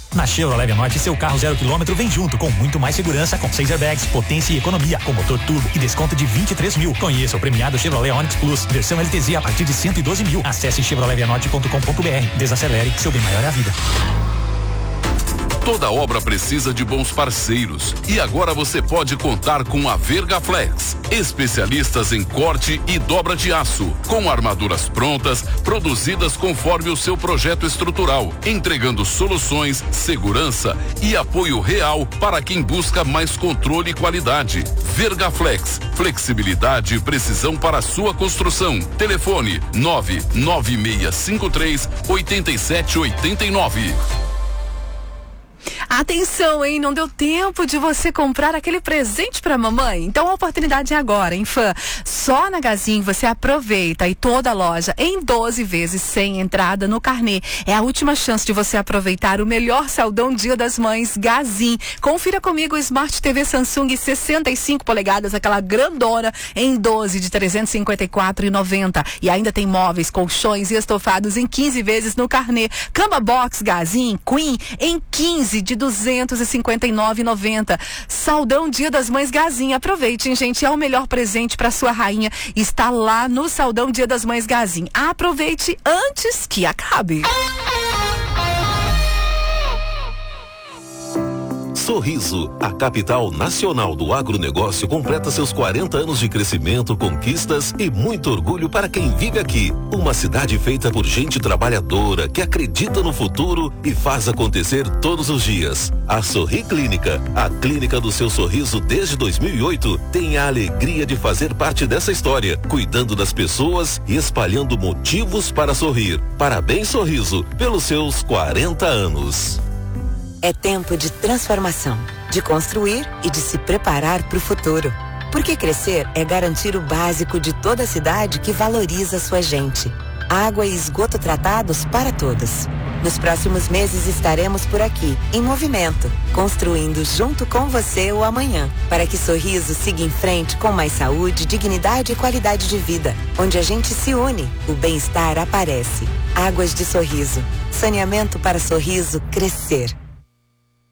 Na Chevrolet Vianotti, seu carro 0 km vem junto com muito mais segurança, com 6 airbags, potência e economia, com motor turbo e desconto de 23 mil. Conheça o premiado Chevrolet Onix Plus, versão LTZ a partir de 112 mil. Acesse chevroletvianotti.com.br. Desacelere, seu bem maior é a vida. Toda obra precisa de bons parceiros e agora você pode contar com a Vergaflex, especialistas em corte e dobra de aço, com armaduras prontas, produzidas conforme o seu projeto estrutural, entregando soluções, segurança e apoio real para quem busca mais controle e qualidade. Vergaflex, flexibilidade e precisão para a sua construção. Telefone 99653-8789. Atenção, hein? Não deu tempo de você comprar aquele presente pra mamãe? Então a oportunidade é agora, hein, fã? Só na Gazin você aproveita e toda a loja em 12 vezes sem entrada no carnê. É a última chance de você aproveitar o melhor saldão Dia das Mães Gazin. Confira comigo o Smart TV Samsung 65 polegadas, aquela grandona em 12 de R$ 354,90. E ainda tem móveis, colchões e estofados em 15 vezes no carnê. Cama Box Gazin Queen em 15 de R$ 259,90. Saldão Dia das Mães Gazin. Aproveitem, gente. É o melhor presente para sua rainha. Está lá no Saldão Dia das Mães Gazin. Aproveite antes que acabe. Sorriso, a capital nacional do agronegócio, completa seus 40 anos de crescimento, conquistas e muito orgulho para quem vive aqui. Uma cidade feita por gente trabalhadora, que acredita no futuro e faz acontecer todos os dias. A Sorri Clínica, a clínica do seu sorriso desde 2008, tem a alegria de fazer parte dessa história, cuidando das pessoas e espalhando motivos para sorrir. Parabéns, Sorriso, pelos seus 40 anos. É tempo de transformação, de construir e de se preparar para o futuro. Porque crescer é garantir o básico de toda a cidade que valoriza sua gente. Água e esgoto tratados para todos. Nos próximos meses estaremos por aqui, em movimento, construindo junto com você o amanhã, para que Sorriso siga em frente com mais saúde, dignidade e qualidade de vida. Onde a gente se une, o bem-estar aparece. Águas de Sorriso. Saneamento para Sorriso crescer.